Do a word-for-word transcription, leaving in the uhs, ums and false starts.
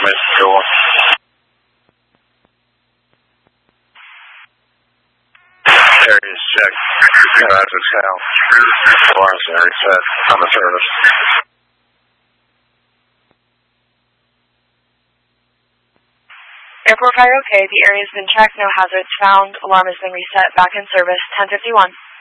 Mister one. Areas checked. Hazard sound. Alarms are reset on the service. Airport fire okay. The area has been checked. No hazards found. Alarm has been reset. Back in service. ten fifty-one.